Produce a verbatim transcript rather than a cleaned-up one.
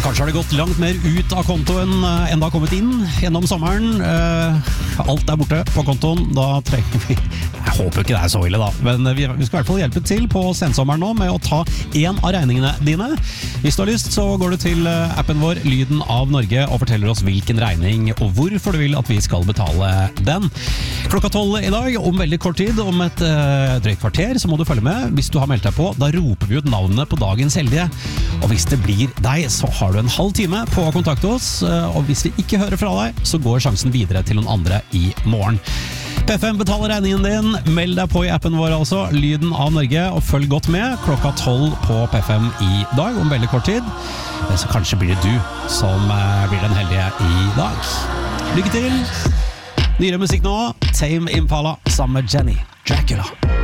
Kanskje har det gått langt mer ut av kontoen enn det har kommet inn gjennom sommeren. Alt er borte på kontoen, da trenger vi... Jeg håper ikke det er så ille da, men vi skal i hvert fall hjelpe til på sensommeren nå med å ta en av regningene dine. Hvis du har lyst, så går du til appen vår, Lyden av Norge, og forteller oss hvilken regning og hvorfor du vil at vi skal betale den. Klokka tolv i dag, om veldig kort tid, om et uh, drøyt kvarter, så må du følge med. Hvis du har meldt deg på, da roper vi ut navnene på dagens heldige. Og hvis det blir deg, så har du en halv time på å kontakte oss, og hvis vi ikke hører fra deg, så går sjansen videre til noen andre i morgen. P F M betaler regningen din, meld deg på i appen vår altså, Lyden av Norge, og følg godt med klokka tolv på P F M i dag, om veldig kort tid. Så kanskje blir det du som blir den heldige i dag. Lykke til! Nyere musikk nå, Tame Impala sammen med Jenny Dracula.